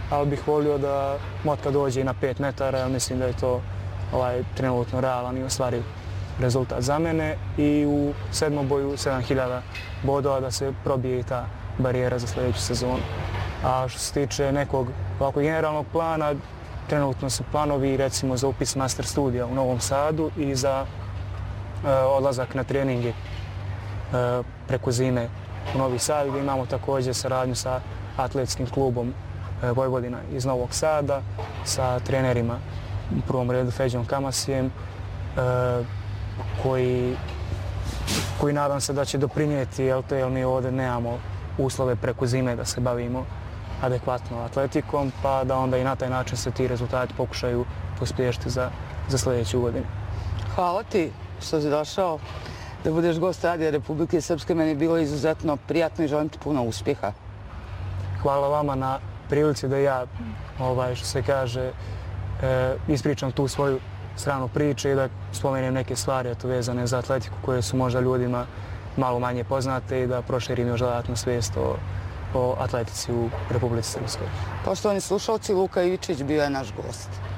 ali bih volio da motka dođe i na 5 metara, jer mislim da je to trenutno realan i ostvariv rezultat za mene. I u sedmoboju 7000 bodova da se probije i ta barijera za sljedeću sezonu. A što se tiče nekog ovako generalnog plana, trenutno su planovi recimo za upis master studija u Novom Sadu i za odlazak na treninge preko zime u Novi Sad, gdje imamo također saradnju sa atletskim klubom Vojvodina iz Novog Sada, sa trenerima u prvom redu Feđom Kamasijem, koji nadam se da će doprinijeti, jer mi ovdje nemamo uslove preko zime da se bavimo adekvatno atletikom, pa da onda i na taj način se ti rezultati pokušaju pospješiti za sljedeću godinu. Hvala ti što si došao da budeš gost Radija Republike Srpske. Meni je bilo izuzetno prijatno i želim ti puno uspjeha. Hvala vama na prilici da ja, što se kaže, ispričam tu svoju stranu priče i da spomenem neke stvari vezane za atletiku koje su možda ljudima malo manje poznate i da proširim još dodatnu svijest o atletici u Republici Srpskoj. Poštovani slušalci, Luka Ivičić bio je naš gost.